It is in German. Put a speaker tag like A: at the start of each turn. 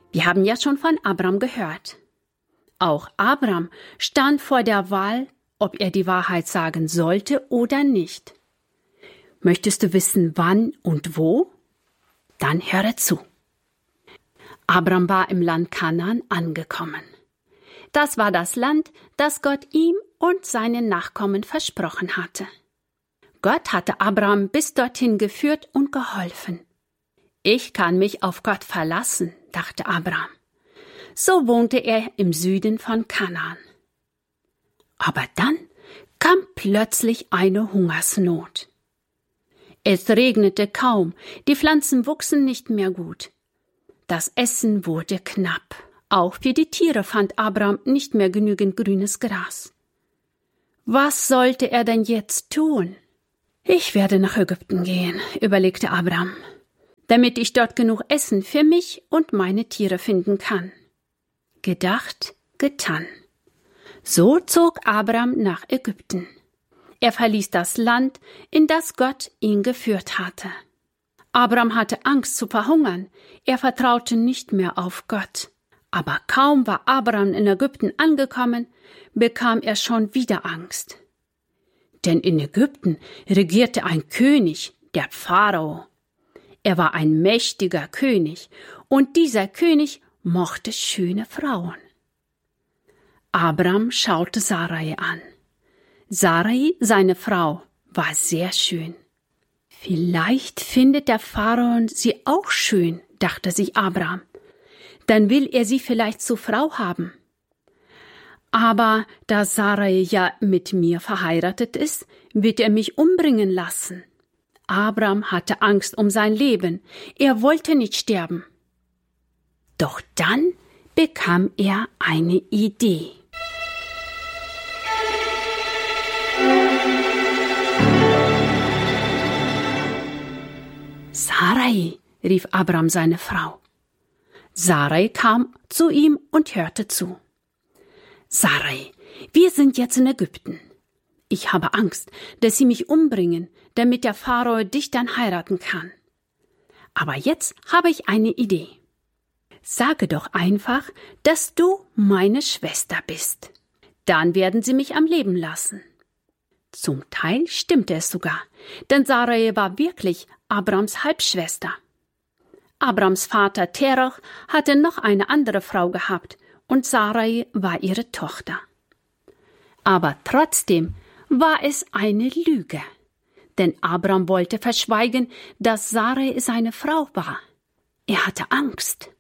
A: Wir haben ja schon von Abram gehört. Auch Abram stand vor der Wahl, ob er die Wahrheit sagen sollte oder nicht. Möchtest du wissen, wann und wo? Dann höre zu. Abram war im Land Kanaan angekommen. Das war das Land, das Gott ihm und seinen Nachkommen versprochen hatte. Gott hatte Abram bis dorthin geführt und geholfen. Ich kann mich auf Gott verlassen, dachte Abram. So wohnte er im Süden von Kanaan. Aber dann kam plötzlich eine Hungersnot. Es regnete kaum, die Pflanzen wuchsen nicht mehr gut. Das Essen wurde knapp. Auch für die Tiere fand Abram nicht mehr genügend grünes Gras. Was sollte er denn jetzt tun? Ich werde nach Ägypten gehen, überlegte Abram, damit ich dort genug Essen für mich und meine Tiere finden kann. Gedacht, getan. So zog Abram nach Ägypten. Er verließ das Land, in das Gott ihn geführt hatte. Abram hatte Angst zu verhungern. Er vertraute nicht mehr auf Gott. Aber kaum war Abram in Ägypten angekommen, bekam er schon wieder Angst. Denn in Ägypten regierte ein König, der Pharao. Er war ein mächtiger König, und dieser König mochte schöne Frauen. Abram schaute Sarai an. Sarai, seine Frau, war sehr schön. Vielleicht findet der Pharao sie auch schön, dachte sich Abram. Dann will er sie vielleicht zur Frau haben. Aber da Sarai ja mit mir verheiratet ist, wird er mich umbringen lassen. Abram hatte Angst um sein Leben. Er wollte nicht sterben. Doch dann bekam er eine Idee. Sarai, rief Abram seine Frau. Sarai kam zu ihm und hörte zu. Sarai, wir sind jetzt in Ägypten. Ich habe Angst, dass sie mich umbringen, damit der Pharao dich dann heiraten kann. Aber jetzt habe ich eine Idee. Sage doch einfach, dass du meine Schwester bist. Dann werden sie mich am Leben lassen. Zum Teil stimmte es sogar, denn Sarai war wirklich Abrams Halbschwester. Abrams Vater Terach hatte noch eine andere Frau gehabt und Sarai war ihre Tochter. Aber trotzdem war es eine Lüge, denn Abram wollte verschweigen, dass Sarai seine Frau war. Er hatte Angst.